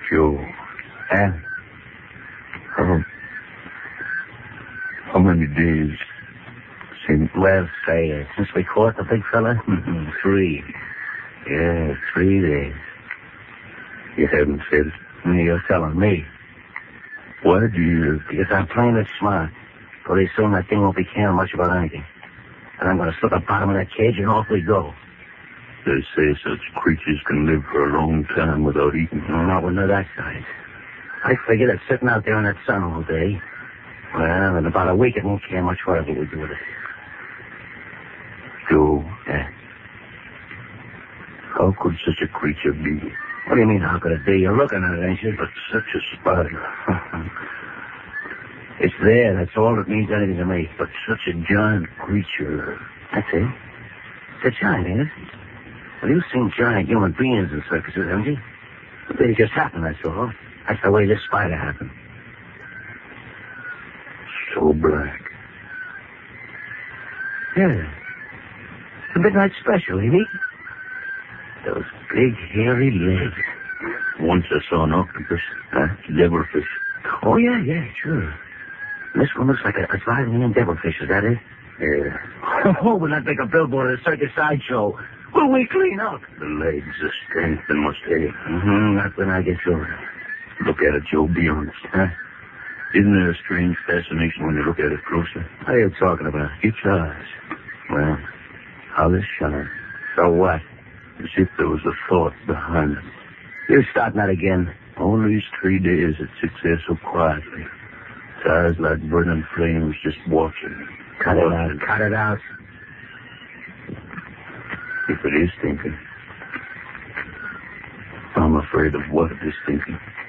Joe. And How many days since... Well, say, since we caught the big fella? 3. Yeah, 3 days. You haven't said it. You're telling me. Why do you... Because I'm playing it smart. Pretty soon that thing won't be caring much about anything. And I'm going to slip the bottom of that cage and off we go. They say such creatures can live for a long time without eating. No, not when they're that size. I figure that sitting out there in that sun all day, well, in about a week it won't care much whatever we do with it. Joe, Yeah. how could such a creature be? What do you mean, how could it be? You're looking at it, ain't you? But such a spider. It's there. That's all that means anything to me. But such a giant creature. That's it. It's a giant, ain't it? Well, you've seen giant human beings in circuses, haven't you? They just happen, that's all. That's the way this spider happened. So black. Yeah. The midnight special, ain't he? Those big, hairy legs. Once I saw an octopus. Devilfish. Oh, yeah, sure. This one looks like a sliding devilfish, is that it? Yeah. Oh, we'll not make a billboard at a circus sideshow. Will we clean up? The legs, the strength, and muscle. Not when I get through it. Look at it, Joe. Be honest. Huh? Isn't there a strange fascination when you look at it closer? What are you talking about? Its eyes. Well, How they shine. so what? As if there was a thought behind them. You starting that again? All these 3 days it sits there so quietly. Its eyes like burning flames just watching. Cut it Watching. out. Cut it out. If it is thinking. I'm afraid of what it is thinking.